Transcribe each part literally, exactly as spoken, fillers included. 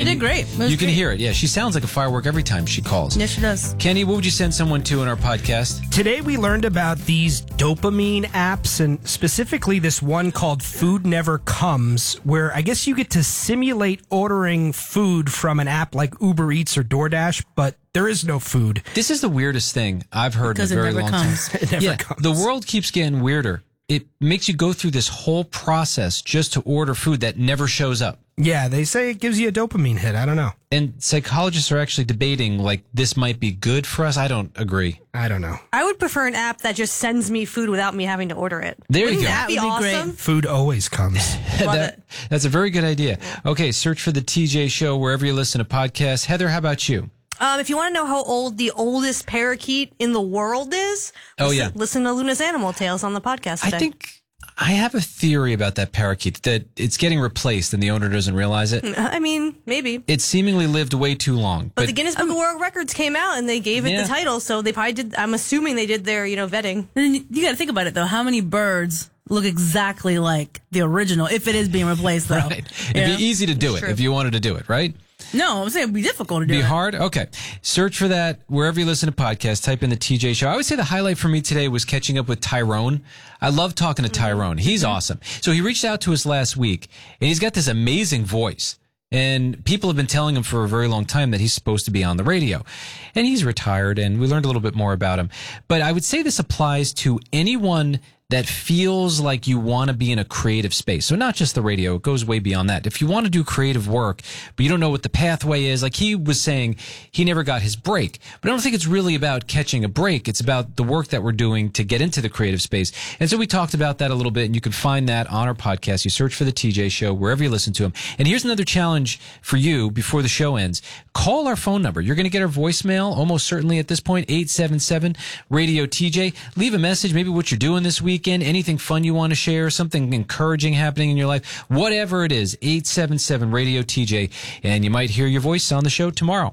did great. It was you can great. hear it. Yeah, she sounds like a firework every time she calls. Yes, she does. Kenny, what would you send someone to in our podcast? Today we learned about these dopamine apps, and specifically this one called Food Never Comes, where I guess you get to simulate ordering food from an app like Uber Eats or DoorDash, but there is no food. This is the weirdest thing I've heard Because in a it very never long comes. time. It never yeah, comes. the world keeps getting weirder. It makes you go through this whole process just to order food that never shows up. Yeah, they say it gives you a dopamine hit. I don't know. And psychologists are actually debating, like, this might be good for us. I don't agree. I don't know. I would prefer an app that just sends me food without me having to order it. There Wouldn't you go. that be That would be awesome? great. Food always comes. Love that, it. That's a very good idea. Okay, search for the T J Show wherever you listen to podcasts. Heather, how about you? Um, if you want to know how old the oldest parakeet in the world is, Oh, listen, yeah. listen to Luna's Animal Tales on the podcast today. I think I have a theory about that parakeet, that it's getting replaced and the owner doesn't realize it. I mean, maybe. It seemingly lived way too long. But, the Guinness Book of World Records came out and they gave it Yeah. the title, so they probably did. I'm assuming they did their, you know, vetting. And you, you got to think about it, though. How many birds look exactly like the original, if it is being replaced, though? Right. It'd Yeah. be easy to do it true. if you wanted to do it, right? No, I'm saying it'd be difficult to do Be it. hard? Okay. Search for that wherever you listen to podcasts. Type in the T J Show. I would say the highlight for me today was catching up with Tyrone. I love talking to Tyrone. He's awesome. So he reached out to us last week, and he's got this amazing voice. And people have been telling him for a very long time that he's supposed to be on the radio. And he's retired, and we learned a little bit more about him. But I would say this applies to anyone that feels like you want to be in a creative space. So not just the radio, it goes way beyond that. If you want to do creative work, but you don't know what the pathway is, like he was saying, he never got his break. But I don't think it's really about catching a break. It's about the work that we're doing to get into the creative space. And so we talked about that a little bit, and you can find that on our podcast. You search for the T J Show wherever you listen to him. And here's another challenge for you before the show ends. Call our phone number. You're going to get our voicemail almost certainly at this point, eight seven seven radio T J. Leave a message, maybe what you're doing this week. Anything fun you want to share, something encouraging happening in your life, whatever it is, eight seven seven radio T J, and you might hear your voice on the show tomorrow.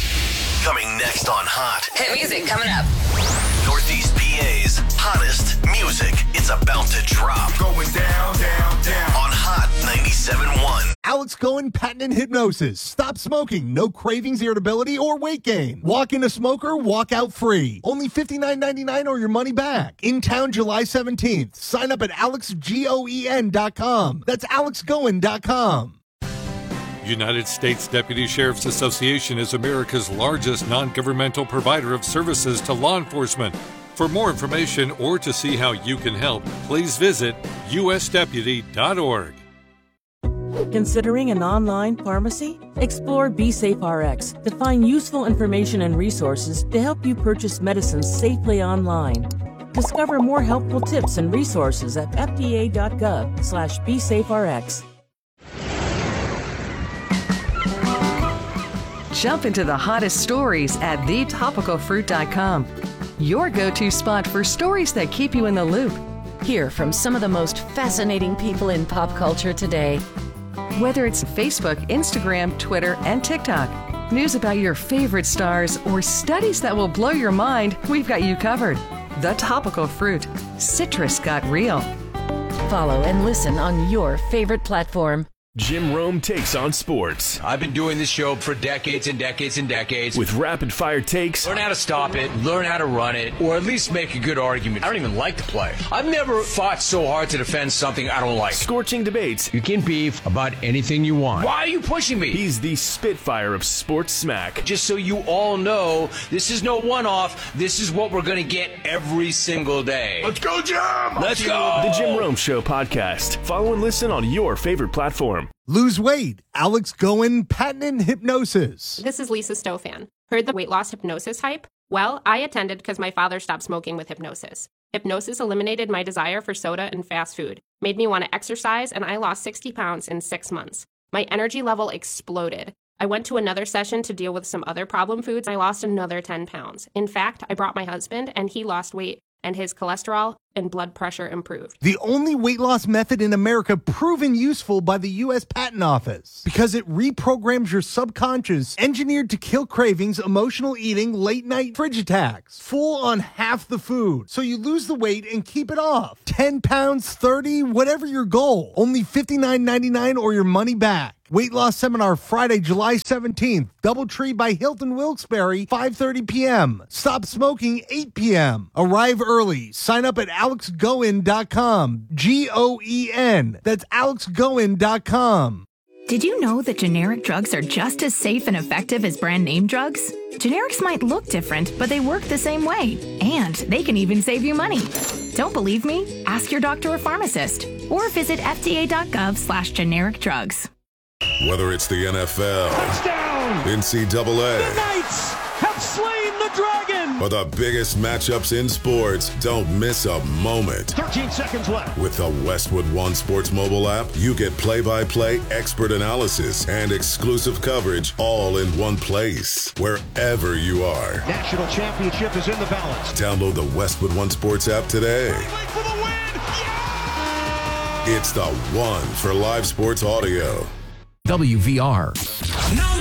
Coming next on Hot. Hit music coming up. Northeast P A's hottest music. It's about to drop. Going down, down, down. On Hot ninety-seven point one. Alex Cohen, patent and hypnosis. Stop smoking. No cravings, irritability, or weight gain. Walk in a smoker, walk out free. Only fifty-nine ninety-nine or your money back. In town July seventeenth. Sign up at alex goen dot com. That's alex goen dot com. United States Deputy Sheriff's Association is America's largest non-governmental provider of services to law enforcement. For more information or to see how you can help, please visit u s deputy dot org. Considering an online pharmacy? Explore BeSafeRx to find useful information and resources to help you purchase medicines safely online. Discover more helpful tips and resources at f d a dot gov slash BeSafeRx. Jump into the hottest stories at the topical fruit dot com. Your go-to spot for stories that keep you in the loop. Hear from some of the most fascinating people in pop culture today. Whether it's Facebook, Instagram, Twitter, and TikTok, news about your favorite stars, or studies that will blow your mind, we've got you covered. The Topical Fruit. Citrus got real. Follow and listen on your favorite platform. Jim Rome takes on sports. I've been doing this show for decades and decades and decades. With rapid-fire takes. Learn how to stop it, learn how to run it, or at least make a good argument. I don't even like the play. I've never fought so hard to defend something I don't like. Scorching debates. You can beef about anything you want. Why are you pushing me? He's the Spitfire of sports smack. Just so you all know, this is no one-off. This is what we're going to get every single day. Let's go, Jim! Let's go! The Jim Rome Show podcast. Follow and listen on your favorite platform. Lose weight. Alex Cohen, patent and hypnosis. This is Lisa Stofan. Heard the weight loss hypnosis hype? Well, I attended because my father stopped smoking with hypnosis. Hypnosis eliminated my desire for soda and fast food, made me want to exercise, and I lost sixty pounds in six months. My energy level exploded. I went to another session to deal with some other problem foods. I lost another ten pounds. In fact, I brought my husband, and he lost weight, and his cholesterol and blood pressure improved. The only weight loss method in America proven useful by the U S Patent Office because it reprograms your subconscious, engineered to kill cravings, emotional eating, late night fridge attacks, full on half the food. So you lose the weight and keep it off. ten pounds, thirty, whatever your goal. Only fifty-nine ninety-nine or your money back. Weight loss seminar Friday, July seventeenth. Doubletree by Hilton Wilkes-Barre, five thirty p.m. Stop smoking, eight p.m. Arrive early. Sign up at alex goen dot com. G O E N. That's alex goen dot com. Did you know that generic drugs are just as safe and effective as brand name drugs? Generics might look different, but they work the same way. And they can even save you money. Don't believe me? Ask your doctor or pharmacist. Or visit F D A dot gov slash generic drugs. Whether it's the N F L, touchdown, N C double A, the Knights have slain the dragon, or the biggest matchups in sports, don't miss a moment. thirteen seconds left. With the Westwood One Sports mobile app, you get play-by-play expert analysis and exclusive coverage all in one place, wherever you are. National championship is in the balance. Download the Westwood One Sports app today. For the win. Yeah! It's the one for live sports audio. W V R. Number